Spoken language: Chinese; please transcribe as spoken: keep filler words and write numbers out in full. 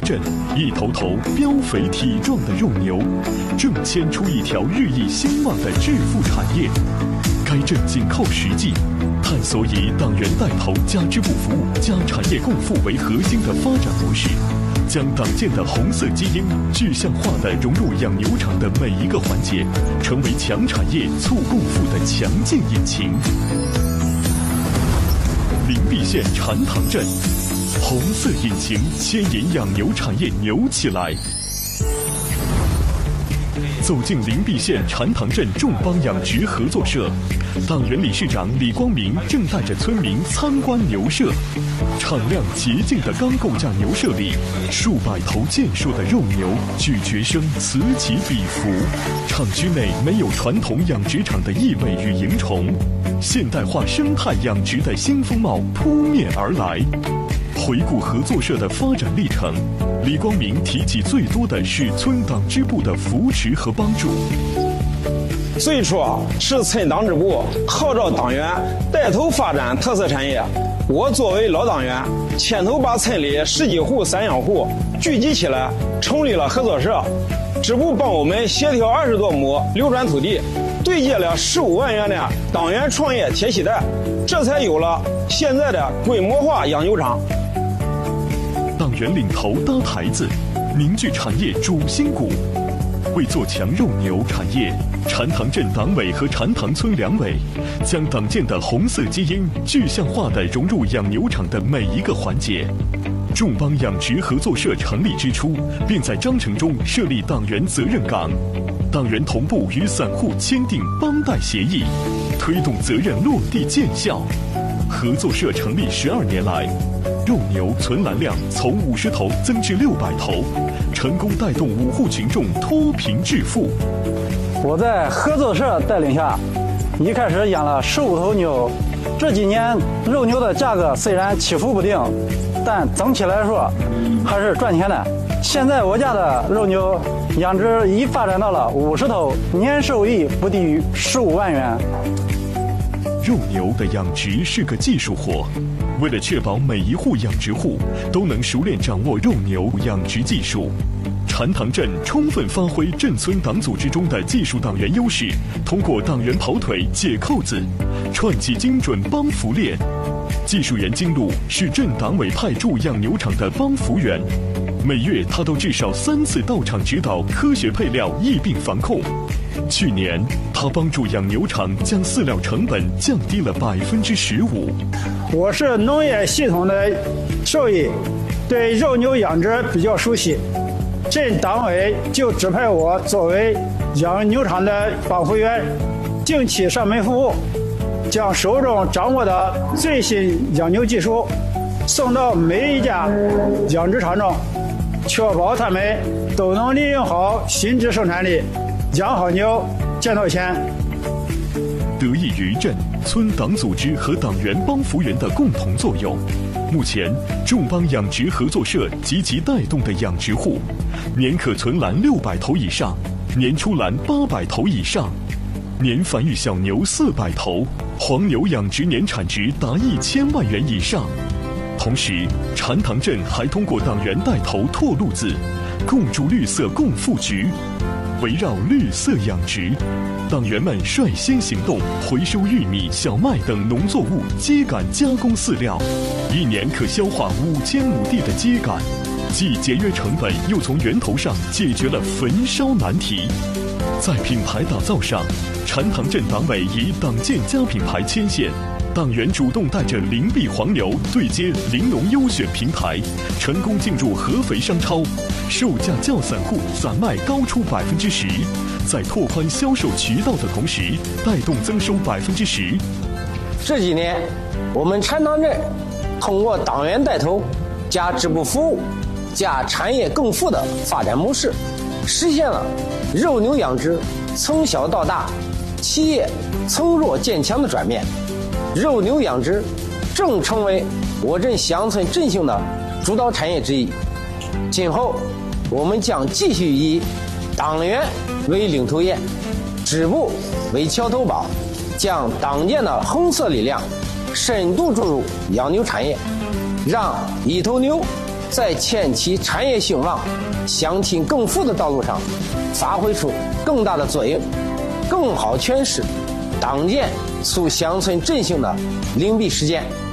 镇一头头膘肥体壮的肉牛，正牵出一条日益兴旺的致富产业。该镇紧靠实际，探索以党员带头加支部服务加产业共富为核心的发展模式，将党建的红色基因具象化地融入养牛场的每一个环节，成为强产业促共富的强劲引擎。灵璧县禅塘镇，红色引擎牵引养牛产业牛起来。走进灵璧县禅塘镇众邦养殖合作社，党员理事长李光明正带着村民参观牛舍。敞亮洁净的钢构架牛舍里，数百头健硕的肉牛咀嚼声此起彼伏。厂区内没有传统养殖场的异味与蝇虫，现代化生态养殖的新风貌扑面而来。回顾合作社的发展历程，李光明提起最多的是村党支部的扶持和帮助。 最初是村党支部号召党员带头发展特色产业，我作为老党员，牵头把村里十几户散养户聚集起来，成立了合作社。支部帮我们协调二十多亩流转土地，对接了十五万元的党员创业铁系带，这才有了现在的规模化养牛场。 党员领头搭台子，凝聚产业主心骨。为做强肉牛产业，禅塘镇党委和禅塘村两委将党建的红色基因具象化地融入养牛场的每一个环节。众邦养殖合作社成立之初，便在章程中设立党员责任岗，党员同步与散户签订帮带协议，推动责任落地见效。合作社成立十二年来，肉牛存栏量从五十头增至六百头，成功带动五户群众脱贫致富。 我在合作社带领下，一开始养了十五头牛，这几年肉牛的价格虽然起伏不定，但总体来说还是赚钱的。现在我家的肉牛养殖已发展到了五十头，年收益不低于十五万元。 肉牛的养殖是个技术活，为了确保每一户养殖户都能熟练掌握肉牛养殖技术，禅塘镇充分发挥镇村党组织中的技术党员优势，通过党员跑腿解扣子，串起精准帮扶链。技术员金路是镇党委派驻养牛场的帮扶员，每月他都至少三次到场指导科学配料疫病防控。去年，他帮助养牛场将饲料成本降低了百分之十五。 我是农业系统的兽医，对肉牛养殖比较熟悉，镇党委就指派我作为养牛场的帮扶员，定期上门服务，将手中掌握的最新养牛技术送到每一家养殖场中，确保他们都能利用好新质生产力，养好牛，赚到钱。 得益于镇村党组织和党员帮扶员的共同作用，目前众邦养殖合作社积极带动的养殖户，年可存栏六百头以上，年出栏八百头以上，年繁育小牛四百头，黄牛养殖年产值达一千万元以上。同时，禅塘镇还通过党员带头拓路子，共筑绿色共富局。围绕绿色养殖，党员们率先行动，回收玉米、小麦等农作物秸秆加工饲料，一年可消化五千亩地的秸秆，既节约成本，又从源头上解决了焚烧难题。在品牌打造上，禅塘镇党委以党建加品牌牵线，党员主动带着灵璧黄牛对接玲农优选平台，成功进入合肥商超，售价较散户散卖高出百分之十，在拓宽销售渠道的同时，带动增收百分之十。 这几年，我们禅塘镇通过党员带头、加支部服务、加产业共富的发展模式，实现了肉牛养殖从小到大、企业从弱渐强的转变。肉牛养殖正成为我镇乡村振兴的主导产业之一。今后，我们将继续以党员为领头雁，支部为桥头堡，将党建的红色力量深度注入养牛产业，让一头牛在牵起产业兴旺、乡亲更富的道路上发挥出更大的作用，更好诠释党建促乡村振兴的灵璧实践。